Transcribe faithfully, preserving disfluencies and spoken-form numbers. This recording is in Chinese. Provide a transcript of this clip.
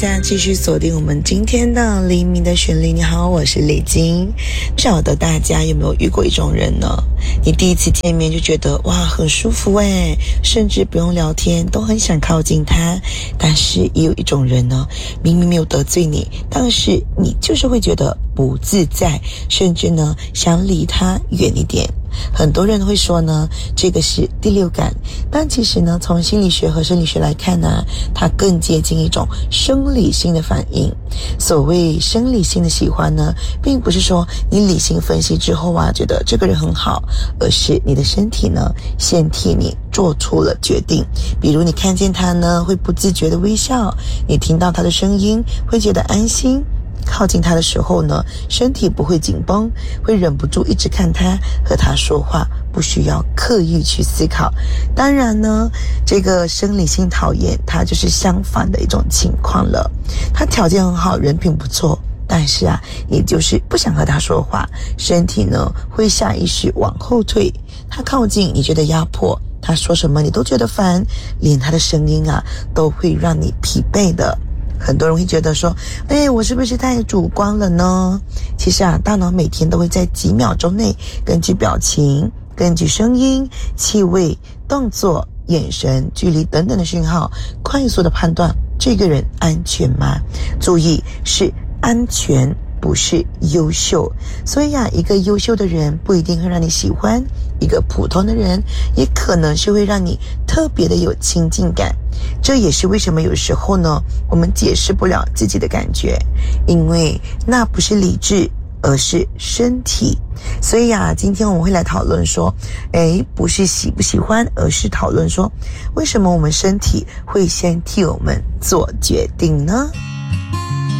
家继续锁定我们今天的黎明的旋律。你好，我是李晶。不晓得大家有没有遇过一种人呢？你第一次见面就觉得哇很舒服诶，甚至不用聊天都很想靠近他。但是也有一种人呢，明明没有得罪你，但是你就是会觉得不自在，甚至呢想离他远一点。很多人会说呢，这个是第六感，但其实呢，从心理学和生理学来看呢，它更接近一种生理性的反应。所谓生理性的喜欢呢，并不是说你理性分析之后啊，觉得这个人很好，而是你的身体呢，先替你做出了决定。比如你看见他呢，会不自觉的微笑，你听到他的声音，会觉得安心。靠近他的时候呢，身体不会紧绷，会忍不住一直看他，和他说话，不需要刻意去思考。当然呢，这个生理性讨厌，它就是相反的一种情况了。他条件很好，人品不错，但是啊，也就是不想和他说话，身体呢会下意识往后退。他靠近，你觉得压迫，他说什么你都觉得烦，连他的声音啊都会让你疲惫的。很多人会觉得说，哎，我是不是太主观了呢？其实啊，大脑每天都会在几秒钟内，根据表情、根据声音、气味、动作、眼神、距离等等的讯号，快速的判断这个人安全吗？注意，是安全，不是优秀。所以啊，一个优秀的人不一定会让你喜欢，一个普通的人也可能是会让你特别的有亲近感。这也是为什么有时候呢，我们解释不了自己的感觉，因为那不是理智，而是身体。所以啊，今天我们会来讨论说，诶，不是喜不喜欢，而是讨论说，为什么我们身体会先替我们做决定呢？